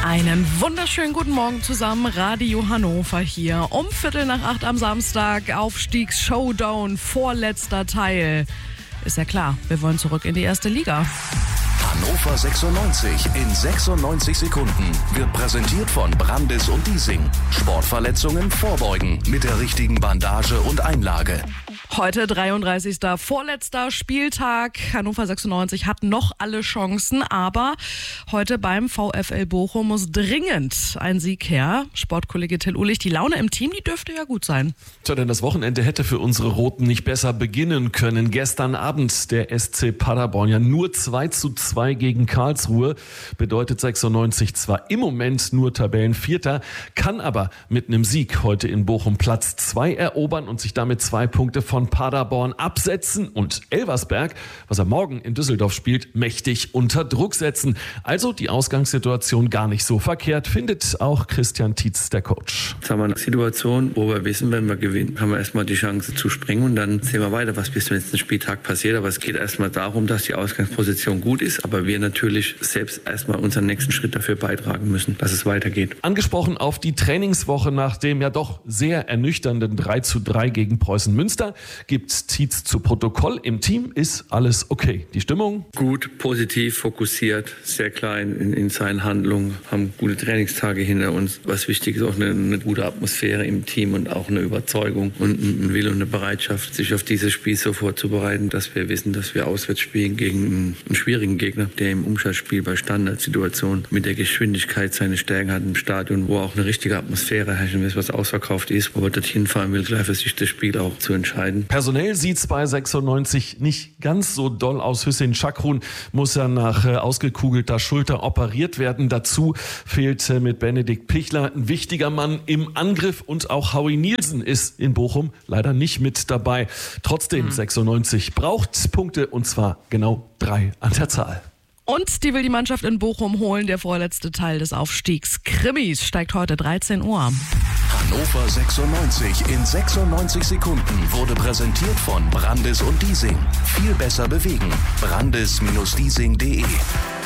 Einen wunderschönen guten Morgen zusammen, Radio Hannover hier. Um 7:45 am Samstag, Aufstiegs-Showdown, vorletzter Teil. Ist ja klar, wir wollen zurück in die erste Liga. Hannover 96 in 96 Sekunden wird präsentiert von Brandis und Diesing. Sportverletzungen vorbeugen mit der richtigen Bandage und Einlage. Heute 33. vorletzter Spieltag. Hannover 96 hat noch alle Chancen, aber heute beim VfL Bochum muss dringend ein Sieg her. Sportkollege Till Uhlich, die Laune im Team, die dürfte ja gut sein. Tja, denn das Wochenende hätte für unsere Roten nicht besser beginnen können. Gestern Abend der SC Paderborn ja nur 2:2 gegen Karlsruhe. Bedeutet 96 zwar im Moment nur Tabellenvierter, kann aber mit einem Sieg heute in Bochum Platz 2 erobern und sich damit 2 Punkte von Paderborn absetzen und Elversberg, was er morgen in Düsseldorf spielt, mächtig unter Druck setzen. Also die Ausgangssituation gar nicht so verkehrt, findet auch Christian Tietz, der Coach. Jetzt haben wir eine Situation, wo wir wissen, wenn wir gewinnen, haben wir erstmal die Chance zu springen und dann sehen wir weiter, was bis zum letzten Spieltag passiert. Aber es geht erstmal darum, dass die Ausgangsposition gut ist, aber wir natürlich selbst erstmal unseren nächsten Schritt dafür beitragen müssen, dass es weitergeht. Angesprochen auf die Trainingswoche nach dem ja doch sehr ernüchternden 3:3 gegen Preußen Münster gibt Tietz zu Protokoll. Im Team ist alles okay. Die Stimmung? Gut, positiv, fokussiert, sehr klein in seinen Handlungen, haben gute Trainingstage hinter uns. Was wichtig ist, auch eine gute Atmosphäre im Team und auch eine Überzeugung und ein Wille und eine Bereitschaft, sich auf dieses Spiel so vorzubereiten, dass wir wissen, dass wir auswärts spielen gegen einen schwierigen Gegner, der im Umschaltspiel bei Standardsituationen mit der Geschwindigkeit seine Stärken hat im Stadion, wo auch eine richtige Atmosphäre herrscht, was ausverkauft ist, wo er dorthin fahren will, gleich für sich das Spiel auch zu entscheiden. Personell sieht es bei 96 nicht ganz so doll aus. Hüseyin Çakırhan muss ja nach ausgekugelter Schulter operiert werden. Dazu fehlt mit Benedikt Pichler ein wichtiger Mann im Angriff und auch Howie Nielsen ist in Bochum leider nicht mit dabei. Trotzdem 96 braucht Punkte und zwar genau 3 an der Zahl. Und die will die Mannschaft in Bochum holen, der vorletzte Teil des Aufstiegs. Krimis steigt heute 13 Uhr. Hannover 96 in 96 Sekunden wurde präsentiert von Brandis und Diesing. Viel besser bewegen. Brandis-Diesing.de